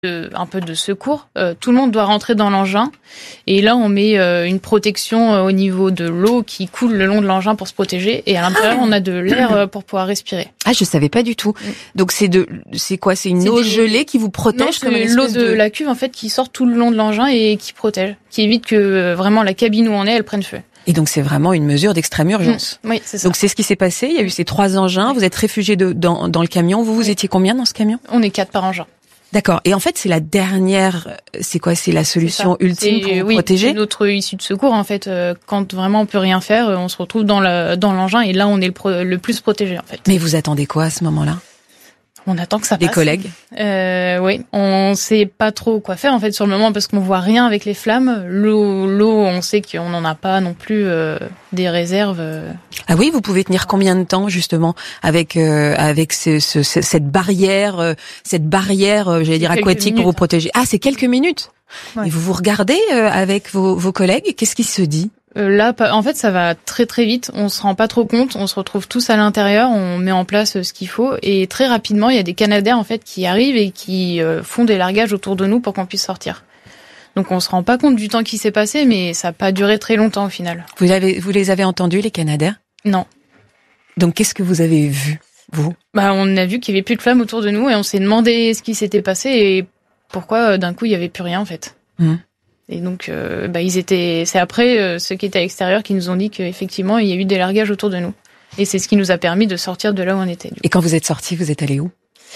un peu de secours. Tout le monde doit rentrer dans l'engin. Et là, on met une protection au niveau de l'eau qui coule le long de l'engin pour se protéger. Et à l'intérieur, on a de l'air pour pouvoir respirer. Ah, je savais pas du tout. Donc c'est quoi? C'est une eau gelée qui vous protège? Non, c'est l'eau de la cuve en fait qui sort tout le long de l'engin et qui protège, qui évite que vraiment la cabine où on est, elle prenne feu. Et donc c'est vraiment une mesure d'extrême urgence. Oui, c'est ça. Donc c'est ce qui s'est passé. Il y a eu ces 3 engins. Vous êtes réfugiés dans le camion. Vous étiez combien dans ce camion? On est 4 par engin. D'accord. Et en fait, c'est la dernière. C'est quoi? C'est la solution ultime pour vous protéger? C'est notre issue de secours en fait. Quand vraiment on peut rien faire, on se retrouve dans l'engin et là on est le plus protégé en fait. Mais vous attendez quoi à ce moment-là? On attend que ça passe. Des collègues? Oui, on sait pas trop quoi faire en fait sur le moment parce qu'on voit rien avec les flammes. L'eau, on sait qu'on n'en a pas non plus des réserves. Ah oui, vous pouvez tenir combien de temps justement avec cette barrière, j'allais dire aquatique pour vous protéger? Ah, c'est quelques minutes. Ouais. Et vous regardez avec vos collègues. Qu'est-ce qui se dit? Là, en fait, ça va très très vite. On se rend pas trop compte. On se retrouve tous à l'intérieur. On met en place ce qu'il faut et très rapidement, il y a des Canadair en fait qui arrivent et qui font des largages autour de nous pour qu'on puisse sortir. Donc, on se rend pas compte du temps qui s'est passé, mais ça a pas duré très longtemps au final. Vous les avez entendus les Canadair? Non. Donc, qu'est-ce que vous avez vu vous? On a vu qu'il y avait plus de flammes autour de nous et on s'est demandé ce qui s'était passé et pourquoi d'un coup il y avait plus rien en fait. Et donc, c'est après ceux qui étaient à l'extérieur qui nous ont dit qu'effectivement, il y a eu des largages autour de nous. Et c'est ce qui nous a permis de sortir de là où on était. Et quand vous êtes sortis, vous êtes allés où?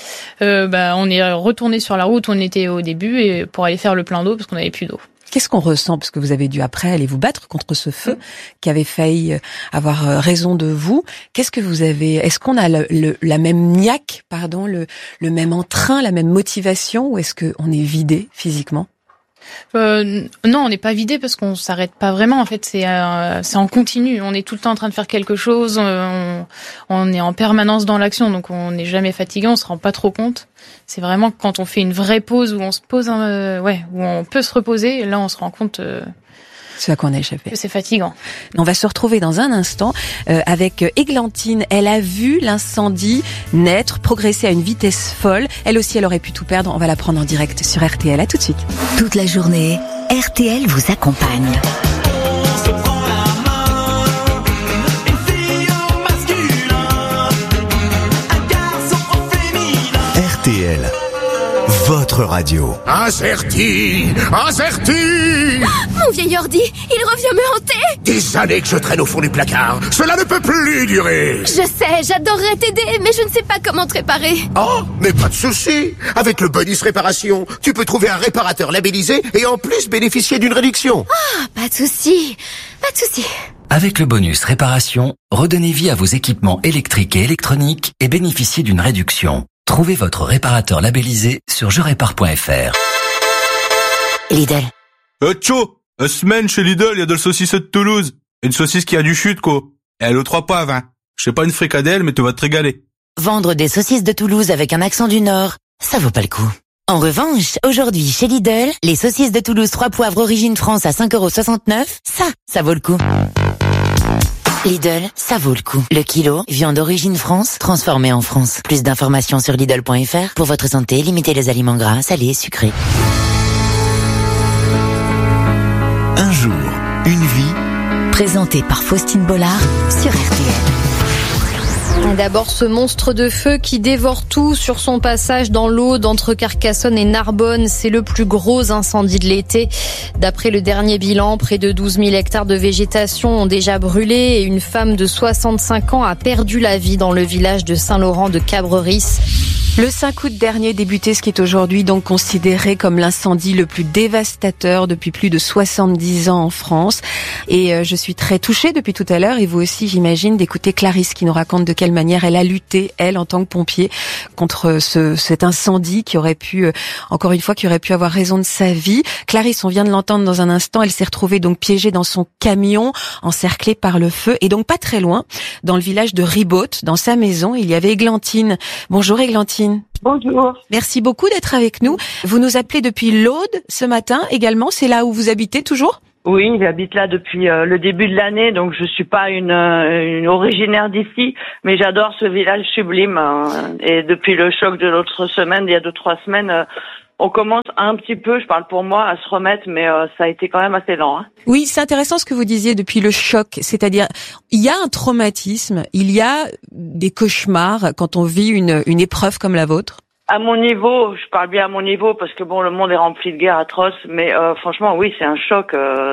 On est retourné sur la route où on était au début et pour aller faire le plein d'eau parce qu'on n'avait plus d'eau. Qu'est-ce qu'on ressent? Parce que vous avez dû après aller vous battre contre ce feu qui avait failli avoir raison de vous. Qu'est-ce que vous avez? Est-ce qu'on a la même niaque, le même entrain, la même motivation, ou est-ce qu'on est vidé physiquement? Non, on n'est pas vidé parce qu'on s'arrête pas vraiment. En fait, c'est en continu. On est tout le temps en train de faire quelque chose. On est en permanence dans l'action, donc on n'est jamais fatigué. On se rend pas trop compte. C'est vraiment quand on fait une vraie pause où on se pose, où on peut se reposer. Et là, on se rend compte. C'est à quoi on a échappé. C'est fatigant. On va se retrouver dans un instant avec Églantine. Elle a vu l'incendie naître, progresser à une vitesse folle. Elle aussi, elle aurait pu tout perdre. On va la prendre en direct sur RTL. À tout de suite. Toute la journée, RTL vous accompagne. RTL, votre radio. Incerti. Mon vieil ordi, il revient me hanter. Des années que je traîne au fond du placard. Cela ne peut plus durer. Je sais, j'adorerais t'aider, mais je ne sais pas comment te réparer. Oh, mais pas de souci. Avec le bonus réparation, tu peux trouver un réparateur labellisé et en plus bénéficier d'une réduction. Ah, pas de souci. Avec le bonus réparation, redonnez vie à vos équipements électriques et électroniques et bénéficiez d'une réduction. Trouvez votre réparateur labellisé sur jerépare.fr. Lidl. Tcho, semaine chez Lidl, il y a de la saucisse de Toulouse. Une saucisse qui a du chute, quoi. Et elle aux 3 poivres, hein. Je sais pas une fricadelle, mais tu vas te régaler. Vendre des saucisses de Toulouse avec un accent du Nord, ça vaut pas le coup. En revanche, aujourd'hui, chez Lidl, les saucisses de Toulouse 3 poivres origine France à 5,69 €, ça vaut le coup. Lidl, ça vaut le coup. Le kilo, viande d'origine France, transformée en France. Plus d'informations sur Lidl.fr. Pour votre santé, limitez les aliments gras, salés, sucrés. Un jour, une vie. Présenté par Faustine Bollard sur RTL. D'abord, ce monstre de feu qui dévore tout sur son passage dans l'Aude entre Carcassonne et Narbonne. C'est le plus gros incendie de l'été. D'après le dernier bilan, près de 12 000 hectares de végétation ont déjà brûlé et une femme de 65 ans a perdu la vie dans le village de Saint-Laurent de Cabreris. Le 5 août dernier débutait ce qui est aujourd'hui donc considéré comme l'incendie le plus dévastateur depuis plus de 70 ans en France. Et je suis très touchée depuis tout à l'heure, et vous aussi j'imagine, d'écouter Clarisse qui nous raconte de quelle manière elle a lutté, elle en tant que pompier, contre cet incendie qui aurait pu, encore une fois, qui aurait pu avoir raison de sa vie. Clarisse, on vient de l'entendre dans un instant, elle s'est retrouvée donc piégée dans son camion, encerclée par le feu, et donc pas très loin, dans le village de Ribaute, dans sa maison, il y avait Églantine. Bonjour Églantine. Bonjour. Merci beaucoup d'être avec nous. Vous nous appelez depuis l'Aude ce matin également. C'est là où vous habitez toujours ? Oui, j'habite là depuis le début de l'année, donc je suis pas une originaire d'ici, mais j'adore ce village sublime. Et depuis le choc de l'autre semaine, il y a 2-3 semaines, On commence un petit peu, je parle pour moi, à se remettre, mais ça a été quand même assez lent. Hein. Oui, c'est intéressant ce que vous disiez depuis le choc, c'est-à-dire il y a un traumatisme, il y a des cauchemars quand on vit une épreuve comme la vôtre. À mon niveau, je parle bien à mon niveau parce que bon, le monde est rempli de guerres atroces, mais franchement, oui, c'est un choc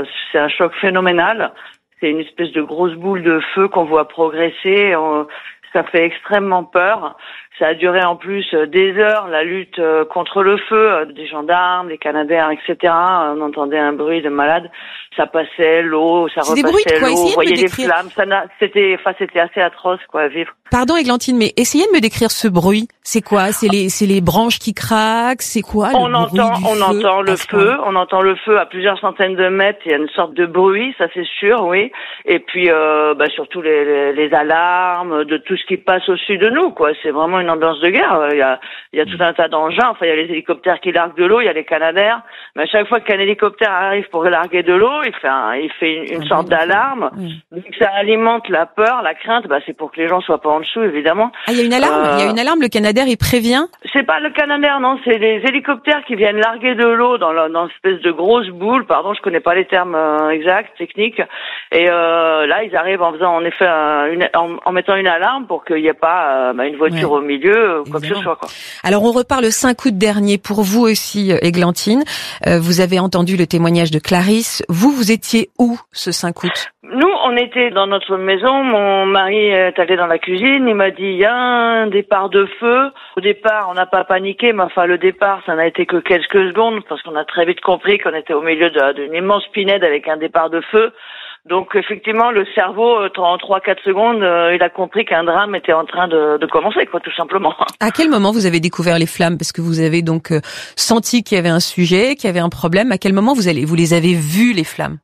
phénoménal. C'est une espèce de grosse boule de feu qu'on voit progresser. Ça fait extrêmement peur. Ça a duré en plus des heures, la lutte contre le feu, des gendarmes, des Canadaires, etc. On entendait un bruit de malade. Ça passait, l'eau, ça repassait l'eau, on voyait des flammes. C'était assez atroce, quoi, à vivre. Pardon, Églantine, mais essayez de me décrire ce bruit. C'est quoi? C'est les branches qui craquent? C'est quoi le bruit du feu? On entend le feu à plusieurs centaines de mètres. Il y a une sorte de bruit, ça c'est sûr, oui. Et puis, surtout les alarmes de tout ce qui passe au-dessus de nous, quoi. C'est vraiment une ambiance de guerre. Il y a tout un tas d'engins. Enfin, il y a les hélicoptères qui larguent de l'eau, il y a les Canadaires. Mais à chaque fois qu'un hélicoptère arrive pour larguer de l'eau, il fait une sorte d'alarme. Donc ça alimente la peur, la crainte. C'est pour que les gens soient pas en dessous, évidemment. Ah, il y a une alarme. Il y a une alarme. Le Canadair, il prévient. C'est pas le Canadair, non. C'est les hélicoptères qui viennent larguer de l'eau dans une espèce de grosse boule. Pardon, je connais pas les termes exacts, techniques. Et là, ils arrivent en faisant en effet en mettant une alarme pour qu'il n'y ait pas une voiture au milieu, quoi que ce soit, quoi. Alors, on repart le 5 août dernier pour vous aussi, Églantine. Vous avez entendu le témoignage de Clarisse. Vous étiez où ce 5 août? Nous, on était dans notre maison. Mon mari est allé dans la cuisine. Il m'a dit, il y a un départ de feu. Au départ, on n'a pas paniqué, mais enfin, le départ, ça n'a été que quelques secondes parce qu'on a très vite compris qu'on était au milieu d'une immense pinède avec un départ de feu. Donc, effectivement, le cerveau, en 3-4 secondes, il a compris qu'un drame était en train de commencer, quoi, tout simplement. À quel moment vous avez découvert les flammes? Parce que vous avez donc senti qu'il y avait un sujet, qu'il y avait un problème. À quel moment vous les avez vues, les flammes?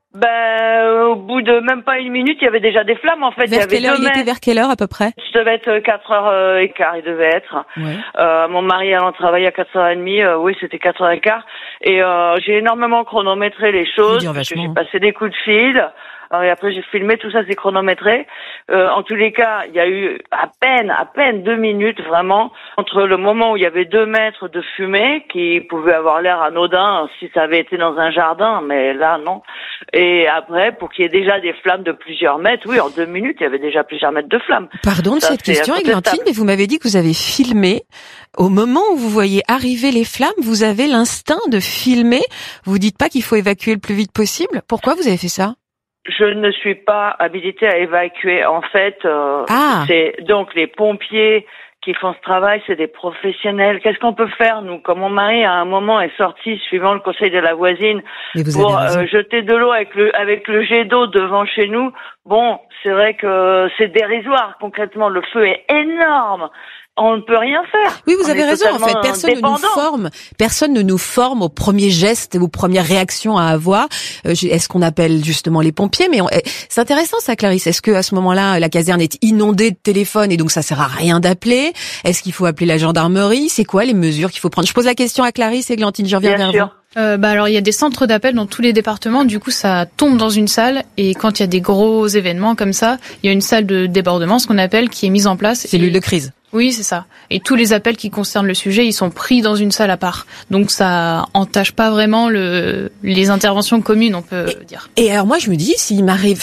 Au bout de même pas une minute, il y avait déjà des flammes, en fait. Vers quelle heure, à peu près? Ça devait être 4h15, il devait être. Ouais. Mon mari allant travailler à 4h30, oui, c'était 4h15. Et j'ai énormément chronométré les choses. J'ai passé des coups de fil. Et après, j'ai filmé, tout ça, c'est chronométré. En tous les cas, il y a eu à peine 2 minutes, vraiment, entre le moment où il y avait 2 mètres de fumée, qui pouvait avoir l'air anodin si ça avait été dans un jardin, mais là, non. Et après, pour qu'il y ait déjà des flammes de plusieurs mètres, oui, en 2 minutes, il y avait déjà plusieurs mètres de flammes. Pardon de cette question, Églantine, mais vous m'avez dit que vous avez filmé. Au moment où vous voyez arriver les flammes, vous avez l'instinct de filmer. Vous dites pas qu'il faut évacuer le plus vite possible? Pourquoi vous avez fait ça? Je ne suis pas habilitée à évacuer. En fait, c'est donc les pompiers qui font ce travail, c'est des professionnels. Qu'est-ce qu'on peut faire, nous? Comme mon mari, à un moment, est sorti, suivant le conseil de la voisine, pour jeter de l'eau avec le jet d'eau devant chez nous. Bon, c'est vrai que c'est dérisoire. Concrètement, le feu est énorme. On ne peut rien faire. Oui, vous avez raison. En fait, personne ne nous forme aux premiers gestes, aux premières réactions à avoir. Est-ce qu'on appelle justement les pompiers? Mais c'est intéressant ça, Clarisse. Est-ce que à ce moment-là, la caserne est inondée de téléphones et donc ça sert à rien d'appeler? Est-ce qu'il faut appeler la gendarmerie? C'est quoi les mesures qu'il faut prendre? Je pose la question à Clarisse et Églantine. Je reviens vers vous. Alors il y a des centres d'appel dans tous les départements, du coup ça tombe dans une salle et quand il y a des gros événements comme ça, il y a une salle de débordement, ce qu'on appelle, qui est mise en place. Cellule de crise. Oui, c'est ça. Et tous les appels qui concernent le sujet, ils sont pris dans une salle à part. Donc ça entache pas vraiment les interventions communes, on peut dire. Et alors moi je me dis, si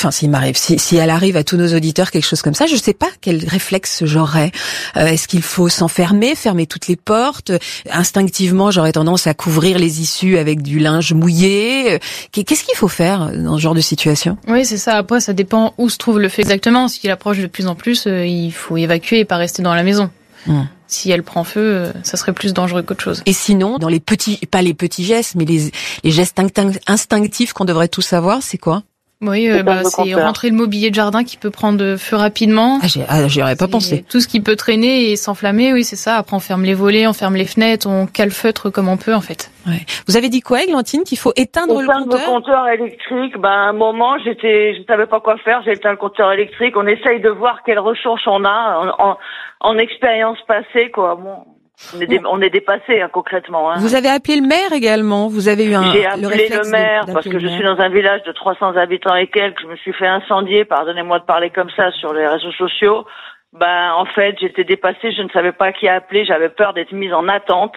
elle arrive à tous nos auditeurs quelque chose comme ça, je sais pas quel réflexe j'aurais. Est-ce qu'il faut s'enfermer, fermer toutes les portes? Instinctivement, j'aurais tendance à couvrir les issues avec du linge mouillé. Qu'est-ce qu'il faut faire dans ce genre de situation? Oui, c'est ça. Après, ça dépend où se trouve le feu exactement. S'il approche de plus en plus, il faut évacuer et pas rester dans la maison. Si elle prend feu, ça serait plus dangereux qu'autre chose. Et sinon, dans pas les petits gestes, mais les gestes instinctifs qu'on devrait tous savoir, c'est quoi? Oui, c'est rentrer le mobilier de jardin qui peut prendre feu rapidement. J'y aurais pas pensé. Tout ce qui peut traîner et s'enflammer, oui, c'est ça. Après, on ferme les volets, on ferme les fenêtres, on calfeutre comme on peut, en fait. Ouais. Vous avez dit quoi, Églantine, qu'il faut éteindre le compteur? Le compteur électrique. À un moment, je savais pas quoi faire. J'ai éteint le compteur électrique. On essaye de voir quelles ressources on a en expérience passée, quoi. Bon. On est dépassé, concrètement. Vous avez appelé le maire également. Vous avez eu J'ai appelé le maire parce que je suis dans un village de 300 habitants et quelques. Je me suis fait incendier, pardonnez-moi de parler comme ça, sur les réseaux sociaux. En fait, j'étais dépassée. Je ne savais pas qui appeler. J'avais peur d'être mise en attente.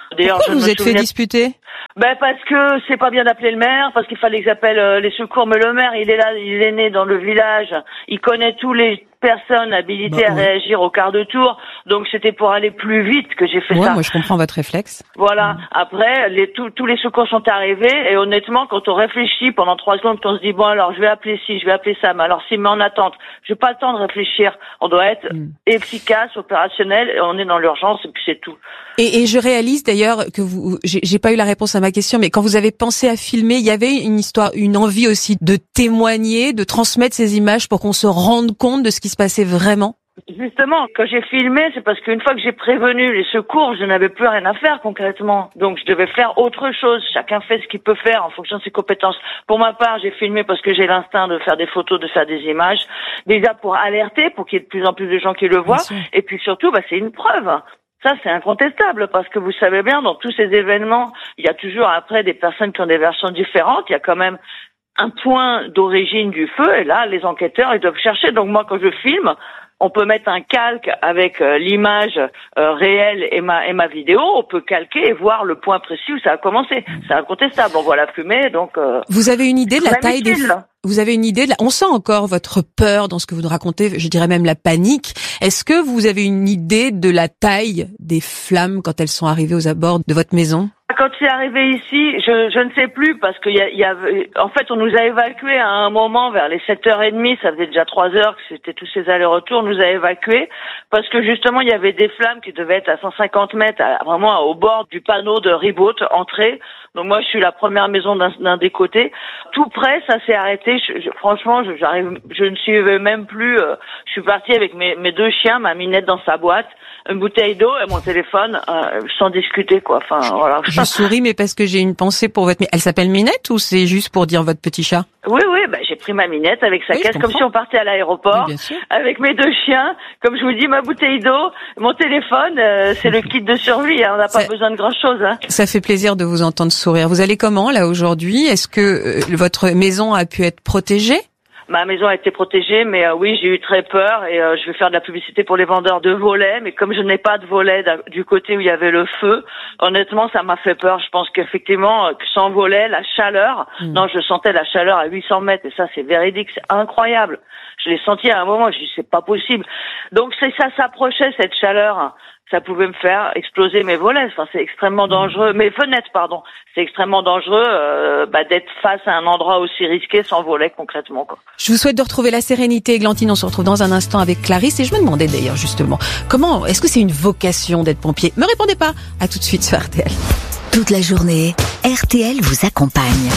D'ailleurs, pourquoi vous êtes fait disputer? Parce que c'est pas bien d'appeler le maire, parce qu'il fallait que j'appelle les secours, mais le maire, il est là, il est né dans le village, il connaît tous les personnes habilitées à réagir au quart de tour, donc c'était pour aller plus vite que j'ai fait ça. Moi je comprends votre réflexe. Voilà. Après, tous les secours sont arrivés, et honnêtement, quand on réfléchit pendant 3 secondes, quand on se dit bon alors je vais appeler ci, je vais appeler ça, mais alors s'il met en attente, j'ai pas le temps de réfléchir. On doit être efficace, opérationnel, et on est dans l'urgence, et puis c'est tout. Et je réalise d'ailleurs que j'ai pas eu la réponse à ma question, mais quand vous avez pensé à filmer, il y avait une histoire, une envie aussi de témoigner, de transmettre ces images pour qu'on se rende compte de ce qui se passait vraiment? Justement, quand j'ai filmé, c'est parce qu'une fois que j'ai prévenu les secours, je n'avais plus rien à faire concrètement. Donc je devais faire autre chose. Chacun fait ce qu'il peut faire en fonction de ses compétences. Pour ma part, j'ai filmé parce que j'ai l'instinct de faire des photos, de faire des images. Déjà pour alerter, pour qu'il y ait de plus en plus de gens qui le voient. Et puis surtout, c'est une preuve. Ça, c'est incontestable, parce que vous savez bien, dans tous ces événements, il y a toujours après des personnes qui ont des versions différentes. Il y a quand même un point d'origine du feu, et là, les enquêteurs, ils doivent chercher. Donc moi, quand je filme, on peut mettre un calque avec l'image réelle et ma vidéo. On peut calquer et voir le point précis où ça a commencé. C'est incontestable. On voit la fumée, donc. Vous avez une idée de la taille des. Vous avez une idée de on sent encore votre peur dans ce que vous nous racontez. Je dirais même la panique. Est-ce que vous avez une idée de la taille des flammes quand elles sont arrivées aux abords de votre maison? Quand c'est arrivé ici, je ne sais plus, parce qu'il y avait, en fait, on nous a évacués à un moment vers les 7h30, ça faisait déjà 3 heures que c'était tous ces allers-retours, on nous a évacués, parce que justement, il y avait des flammes qui devaient être à 150 mètres, vraiment au bord du panneau de Ribaute, entrée. Donc moi, je suis la première maison d'un des côtés. Tout près, ça s'est arrêté. Franchement, je ne suivais même plus. Je suis partie avec mes 2 chiens, ma Minette dans sa boîte, une bouteille d'eau et mon téléphone, sans discuter, quoi. Enfin, voilà. Je souris, mais parce que j'ai une pensée pour votre... Elle s'appelle Minette ou c'est juste pour dire votre petit chat? Oui, j'ai pris ma Minette avec sa caisse, comme si on partait à l'aéroport, avec mes 2 chiens. Comme je vous dis, ma bouteille d'eau, mon téléphone, c'est le kit de survie. On n'a pas besoin de grand-chose. Ça fait plaisir de vous entendre sourire. Vous allez comment, là, aujourd'hui? Est-ce que votre maison a pu être protégée? Ma maison a été protégée, mais oui, j'ai eu très peur, et je vais faire de la publicité pour les vendeurs de volets, mais comme je n'ai pas de volet du côté où il y avait le feu, honnêtement, ça m'a fait peur. Je pense qu'effectivement, sans volet, la chaleur, non, je sentais la chaleur à 800 mètres, et ça, c'est véridique, c'est incroyable. Je l'ai senti à un moment, je dis, c'est pas possible. Donc, ça s'approchait, cette chaleur. Ça pouvait me faire exploser mes volets. Enfin, c'est extrêmement dangereux. Mes fenêtres, pardon. C'est extrêmement dangereux d'être face à un endroit aussi risqué sans volet, concrètement, quoi. Je vous souhaite de retrouver la sérénité, Églantine. On se retrouve dans un instant avec Clarisse. Et je me demandais d'ailleurs justement, est-ce que c'est une vocation d'être pompier? Me répondez pas. À tout de suite sur RTL. Toute la journée, RTL vous accompagne.